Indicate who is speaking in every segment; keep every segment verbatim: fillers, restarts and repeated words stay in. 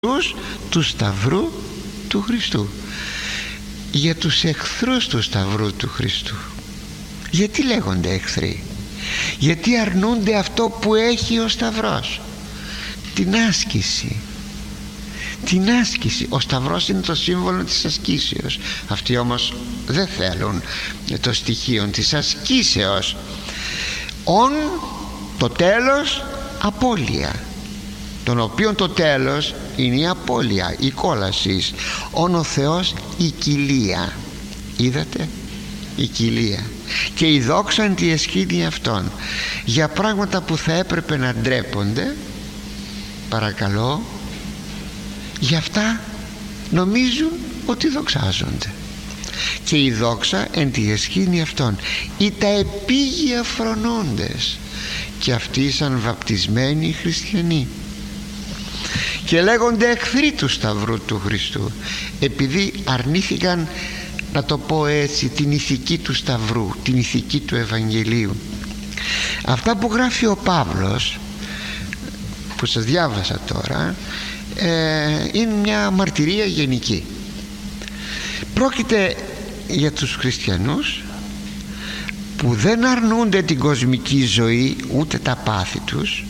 Speaker 1: του Σταυρού του Χριστού, για τους εχθρούς του Σταυρού του Χριστού. Γιατί λέγονται εχθροί? Γιατί αρνούνται αυτό που έχει ο Σταυρός, την άσκηση. Την άσκηση. Ο Σταυρός είναι το σύμβολο της ασκήσεως. Αυτοί όμως δεν θέλουν το στοιχείο της ασκήσεως. «Ον» το τέλος, απώλεια, τον οποίον το τέλος είναι η απώλεια, η κόλαση. «Ον» ο Θεός, η κοιλία. Είδατε, η κοιλία. Και η δόξα εν τη εσχήνη αυτών. Για πράγματα που θα έπρεπε να ντρέπονται, παρακαλώ, γι' αυτά νομίζουν ότι δοξάζονται. Και η δόξα εν τη εσχήνη αυτών, ή τα επίγεια φρονώντες, και αυτοί σαν βαπτισμένοι χριστιανοί. Και λέγονται εχθροί του Σταυρού του Χριστού, επειδή αρνήθηκαν, να το πω έτσι, την ηθική του Σταυρού, την ηθική του Ευαγγελίου. Αυτά που γράφει ο Παύλος, που σας διάβασα τώρα, ε, είναι μια μαρτυρία γενική. Πρόκειται για τους χριστιανούς που δεν αρνούνται την κοσμική ζωή, ούτε τα πάθη τους,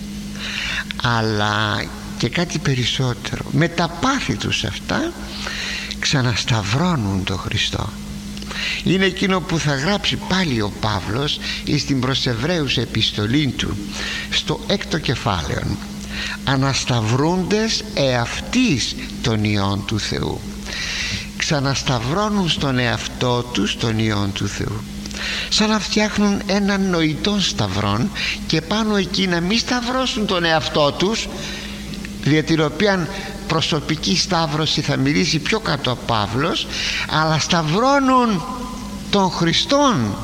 Speaker 1: αλλά και κάτι περισσότερο. Με τα πάθη τους αυτά ξανασταυρώνουν τον Χριστό. Είναι εκείνο που θα γράψει πάλι ο Παύλος στην προς Εβραίους επιστολή του, στο έκτο κεφάλαιο, ανασταυρούντες εαυτής των ιών του Θεού. Ξανασταυρώνουν στον εαυτό τους των ιών του Θεού, σαν να φτιάχνουν έναν νοητό σταυρόν, και πάνω εκεί να μην σταυρώσουν τον εαυτό τους, για την οποία προσωπική σταύρωση θα μιλήσει πιο κάτω ο Παύλος, αλλά σταυρώνουν τον Χριστόν.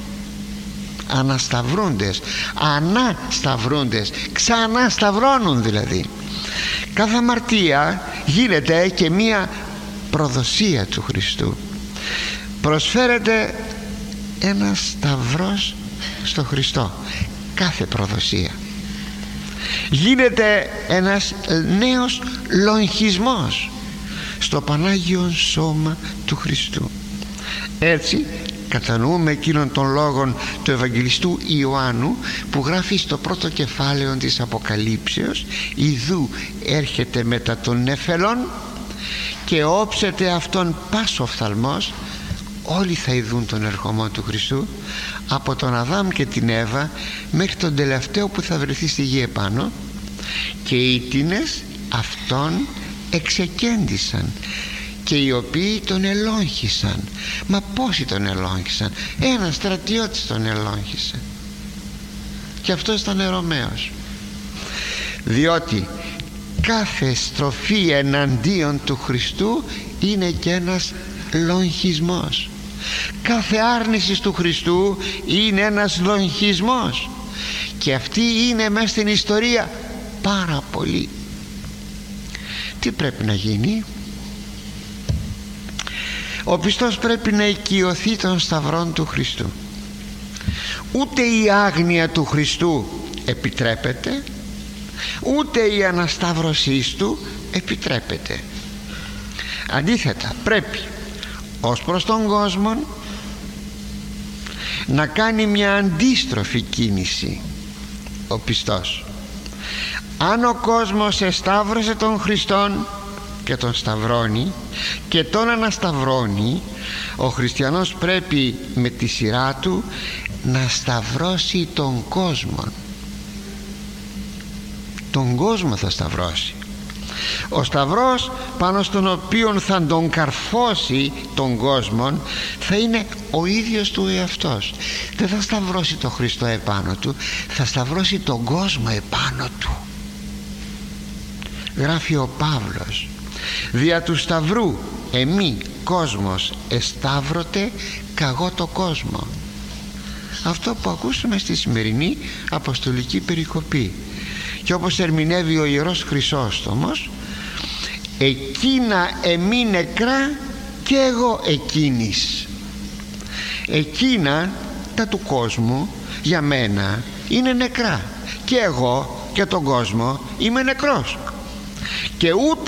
Speaker 1: Ανασταυρούντες, ανασταυρούντες, ξανασταυρώνουν δηλαδή. Κάθε αμαρτία γίνεται και μία προδοσία του Χριστού. Προσφέρεται ένας σταυρός στο Χριστό, κάθε προδοσία. Γίνεται ένας νέος λογισμός στο Πανάγιον Σώμα του Χριστού. Έτσι κατανοούμε εκείνον των λόγων του Ευαγγελιστού Ιωάννου, που γράφει στο πρώτο κεφάλαιο της Αποκαλύψεως: «Ιδού έρχεται μετά των νεφελών και όψεται αυτόν πάσο οφθαλμός». Όλοι θα ειδούν τον ερχομό του Χριστού, από τον Αδάμ και την Εύα μέχρι τον τελευταίο που θα βρεθεί στη γη επάνω, και οι τίνες αυτόν εξεκέντησαν, και οι οποίοι τον ελόγχησαν. Μα πόσοι τον ελόγχησαν? Ένας στρατιώτης τον ελόγχησε, και αυτός ήταν Ρωμαίος. Διότι κάθε στροφή εναντίον του Χριστού είναι και ένας λογισμός. Κάθε άρνηση του Χριστού είναι ένας λογισμός, και αυτή είναι μέσα στην ιστορία πάρα πολύ. Τι πρέπει να γίνει? Ο πιστός πρέπει να οικειωθεί των σταυρών του Χριστού. Ούτε η άγνοια του Χριστού επιτρέπεται, ούτε η ανασταύρωσή του επιτρέπεται. Αντίθετα, πρέπει ως προς τον κόσμο να κάνει μια αντίστροφη κίνηση ο πιστός. Αν ο κόσμος εσταύρωσε τον Χριστόν και τον σταυρώνει και τον ανασταυρώνει, ο χριστιανός πρέπει με τη σειρά του να σταυρώσει τον κόσμο. Τον κόσμο θα σταυρώσει. Ο σταυρός πάνω στον οποίο θα τον καρφώσει τον κόσμο θα είναι ο ίδιος του εαυτός. Δεν θα σταυρώσει τον Χριστό επάνω του, θα σταυρώσει τον κόσμο επάνω του. Γράφει ο Παύλος: «Δια του σταυρού εμεί κόσμος εσταύρωτε καγώ το κόσμο». Αυτό που ακούσαμε στη σημερινή αποστολική περικοπή, και όπως ερμηνεύει ο Ιερός Χρυσόστομος: «Εκείνα εμεί νεκρά και εγώ εκείνης». Εκείνα τα του κόσμου για μένα είναι νεκρά, και εγώ και τον κόσμο είμαι νεκρός. και ούτε